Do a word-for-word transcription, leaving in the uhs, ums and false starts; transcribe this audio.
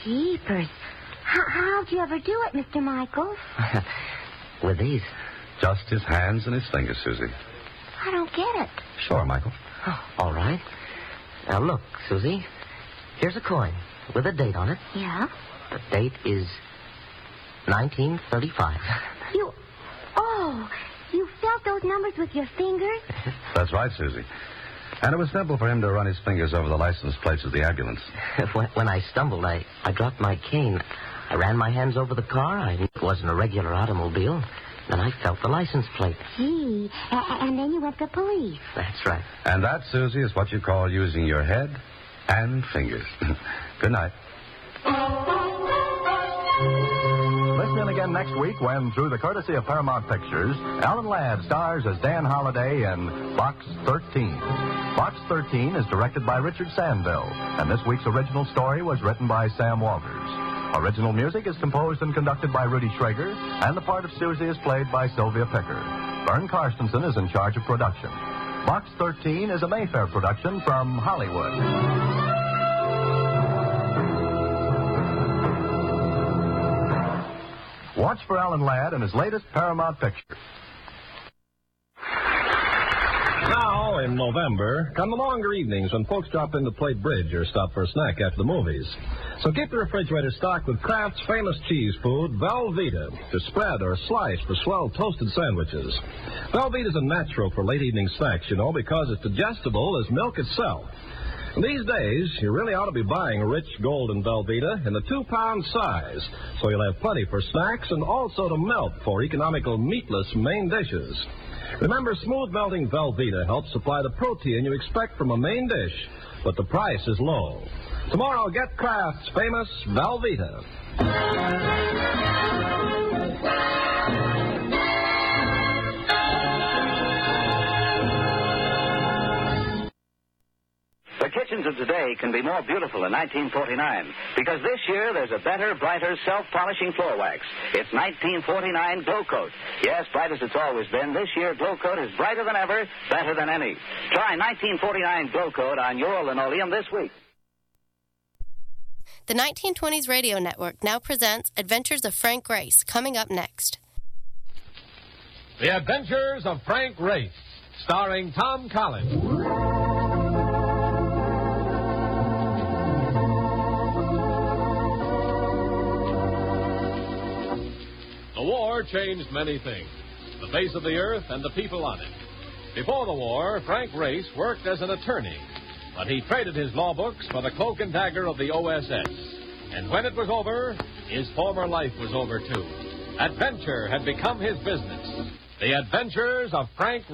Jeepers. How, how'd you ever do it, Mister Michaels? With these. Just his hands and his fingers, Susie. I don't get it. Sure, Michael. Oh, all right. Now, look, Susie. Here's a coin with a date on it. Yeah? The date is nineteen thirty-five. You... Oh, you felt those numbers with your fingers? That's right, Susie. And it was simple for him to run his fingers over the license plates of the ambulance. when, when I stumbled, I, I dropped my cane. I ran my hands over the car. I knew it wasn't a regular automobile. Then I felt the license plate. Gee, a- and then you went to police. That's right. And that, Susie, is what you call using your head and fingers. Good night. Listen in again next week when, through the courtesy of Paramount Pictures, Alan Ladd stars as Dan Holliday in Box thirteen. Box thirteen is directed by Richard Sandville, and this week's original story was written by Sam Walters. Original music is composed and conducted by Rudy Schrager, and the part of Susie is played by Sylvia Picker. Vern Karstensen is in charge of production. Box thirteen is a Mayfair production from Hollywood. Watch for Alan Ladd and his latest Paramount picture. Now, in November, come the longer evenings when folks drop in to play bridge or stop for a snack after the movies. So keep the refrigerator stocked with Kraft's famous cheese food, Velveeta, to spread or slice for swell toasted sandwiches. Velveeta's a natural for late evening snacks, you know, because it's digestible as milk itself. These days, you really ought to be buying rich golden Velveeta in the two-pound size, so you'll have plenty for snacks and also to melt for economical meatless main dishes. Remember, smooth melting Velveeta helps supply the protein you expect from a main dish, but the price is low. Tomorrow, get Kraft's famous Velveeta. The kitchens of today can be more beautiful than nineteen forty-nine because this year there's a better, brighter, self-polishing floor wax. It's nineteen forty-nine Glow Coat. Yes, bright as it's always been, this year Glow Coat is brighter than ever, better than any. Try nineteen forty-nine Glow Coat on your linoleum this week. The nineteen twenties Radio Network now presents Adventures of Frank Race, coming up next. The Adventures of Frank Race, starring Tom Collins. The war changed many things, the face of the earth and the people on it. Before the war, Frank Race worked as an attorney, but he traded his law books for the cloak and dagger of the O S S. And when it was over, his former life was over, too. Adventure had become his business. The Adventures of Frank Race.